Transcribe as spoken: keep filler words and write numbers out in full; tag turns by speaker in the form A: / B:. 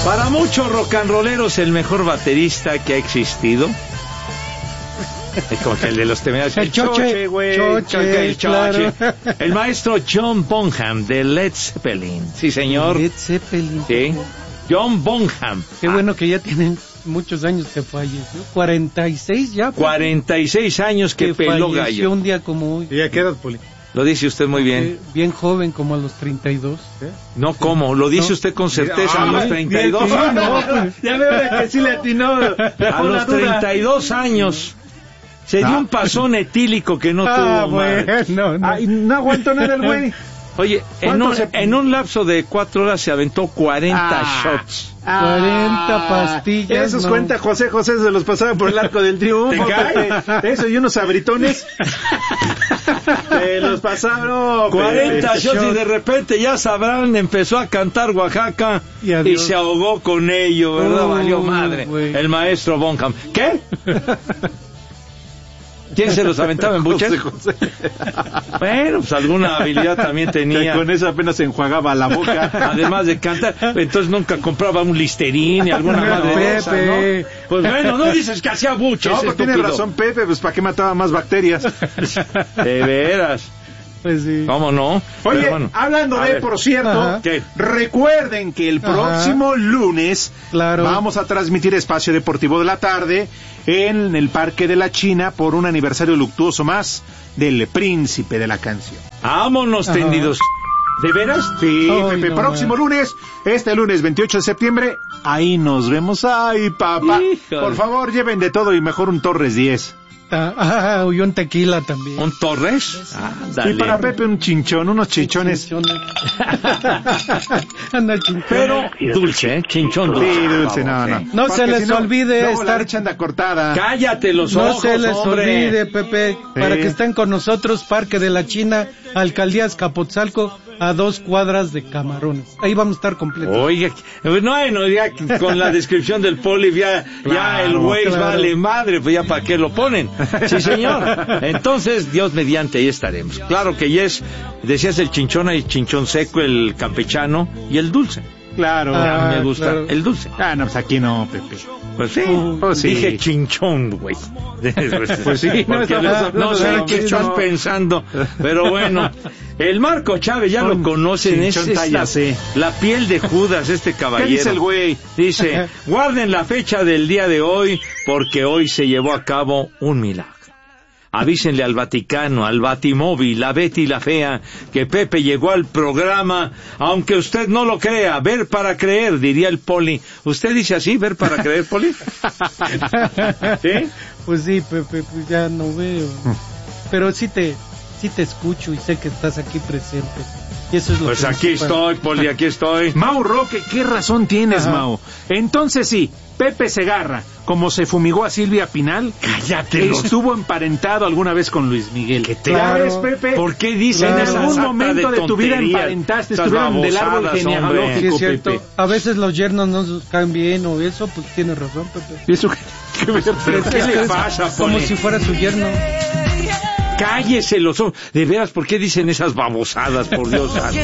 A: Para muchos rock and rolleros, el mejor baterista que ha existido. Es como que el de los temerarios.
B: El choche,
A: güey.
B: choche,
A: El choche.
B: claro.
A: El maestro John Bonham de Led Zeppelin. Sí, señor.
B: Led Zeppelin.
A: Sí. John Bonham.
B: Qué bueno que ya tienen muchos años que falleció. cuarenta y seis ya.
A: cuarenta y seis años que, que peló gallo.
B: Falleció un día como hoy.
C: ¿Y a qué edad, Poli?
A: Lo dice usted muy bien.
B: Eh, bien joven, como a los treinta y dos. ¿Eh?
A: No, ¿cómo? Lo dice no. usted con certeza. Ah, a los treinta y dos.
C: Bien, bien, no, pues, ya veo que sí le atinó.
A: A los treinta y dos años. Se dio ah. un pasón etílico que no
B: ah,
A: tuvo
B: bueno,
A: mal.
B: No, no.
C: Ay, no aguantó nada el güey.
A: Oye, en un, se... en un lapso de cuatro horas se aventó cuarenta
C: ah,
A: shots.
B: Ah, cuarenta pastillas.
C: Esos
B: no.
C: cuenta José José, se los pasaba por el Arco del Triunfo. Eso y unos abritones. Se los pasaron.
A: cuarenta Pepe. shots y de repente, ya sabrán, empezó a cantar Oaxaca y, y se ahogó con ello, ¿verdad? Oh, valió madre. Wey. El maestro Bonham. ¿Qué? ¿Quién se los aventaba en buches?
C: José, José.
A: Bueno, pues alguna habilidad también tenía.
C: Que con eso apenas se enjuagaba la boca.
A: Además de cantar, entonces nunca compraba un Listerine y alguna madre de esa, ¿no? Pues bueno, no dices que hacía buches.
C: No, pues tiene razón Pepe, pues ¿para qué mataba más bacterias?
A: De veras.
B: Pues sí.
A: ¿Cómo no?
C: Oye, bueno, hablando de, ver. por cierto, ¿qué? Recuerden que el próximo Ajá. lunes claro. vamos a transmitir Espacio Deportivo de la Tarde en el Parque de la China por un aniversario luctuoso más del Príncipe de la Canción.
A: ¡Vámonos, Ajá. tendidos! ¿De veras?
C: Sí,
A: oh,
C: Pepe,
A: no,
C: próximo no. lunes, este lunes veintiocho de septiembre, ahí nos vemos. ¡Ay, papá! Híjole. Por favor, lleven de todo y mejor un Torres diez.
B: Ah, y un tequila también.
A: ¿Un Torres?
C: Ah, y para Pepe un chinchón, unos chichones.
B: Anda, chinchón.
A: Pero dulce, ¿eh? Chinchón dulce.
C: Sí, dulce, no, no.
B: No se les si no, olvide
C: no,
B: estar...
C: la leche anda cortada.
A: Cállate los
B: no
A: ojos,
B: No se les
A: hombre.
B: olvide, Pepe, sí. para que estén con nosotros, Parque de la China, Alcaldía Azcapotzalco, a dos cuadras de Camarones. Ahí vamos a estar completos.
A: Oiga, no, no, ya con la descripción del Poli, ya, claro, ya el güey claro. vale madre, pues ya para qué lo ponen. Sí, señor. Entonces, Dios mediante, ahí estaremos. Claro que ya es, decías el chinchón, hay chinchón seco, el campechano y el dulce.
C: Claro.
A: Ah, me gusta claro. el dulce.
C: Ah, no, pues aquí no, Pepe.
A: Pues sí, uh, oh, sí. dije chinchón, güey.
C: Pues sí,
A: no, no, no sé qué estás no. pensando, pero bueno. El Marco Chávez ya Con lo conocen, es esta, la piel de Judas, este caballero.
C: ¿Qué dice el güey?
A: Dice, guarden la fecha del día de hoy, porque hoy se llevó a cabo un milagro. Avísenle al Vaticano, al Batimóvil, a Betty y la Fea, que Pepe llegó al programa, aunque usted no lo crea, ver para creer, diría el Poli. ¿Usted dice así, ver para creer, Poli? ¿Sí?
B: Pues sí, Pepe, pues ya no veo. Pero sí te, sí te escucho y sé que estás aquí presente. Y eso es lo
A: pues
B: que
A: aquí estoy, Poli, aquí estoy.
C: Mau Roque, ¿qué razón tienes, Ajá. Mau? Entonces sí, Pepe Segarra, como se fumigó a Silvia Pinal,
A: cállate,
C: estuvo emparentado alguna vez con Luis Miguel.
A: ¿Qué te claro. Pepe? ¿Por qué dicen
C: claro.
A: esa
C: En algún momento de, de tu vida emparentaste, estuvieron del árbol genealógico,
B: sí, es cierto.
C: Pepe.
B: A veces los yernos no nos caen bien o eso, pues tienes razón, Pepe.
C: ¿Y eso qué, qué,
A: ¿Pero qué le pasa, Poli?
B: Como si fuera su yerno.
A: Cállese los ojos. De veras, ¿por qué dicen esas babosadas, por Dios?